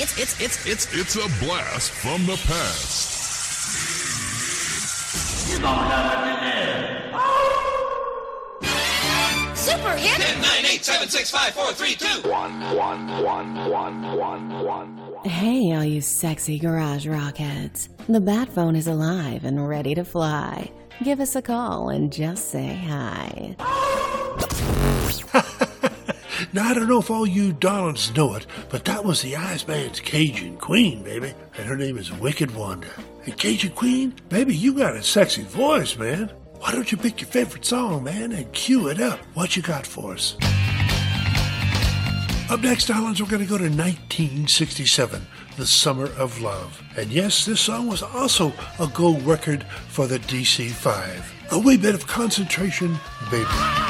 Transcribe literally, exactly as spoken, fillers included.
It's, it's, it's, it's, It's a blast from the past. super hit. ten, nine, eight, seven, six, five, four, three, two. Hey, all you sexy garage rockheads. The Bat Phone is alive and ready to fly. Give us a call and just say hi. Now, I don't know if all you darlings know it, but that was the Iceman's Cajun Queen, baby. And her name is Wicked Wanda. And Cajun Queen, baby, you got a sexy voice, man. Why don't you pick your favorite song, man, and cue it up? What you got for us? Up next, darlings, we're going to go to nineteen sixty-seven, The Summer of Love. And yes, this song was also a gold record for the D C five. A wee bit of concentration, baby.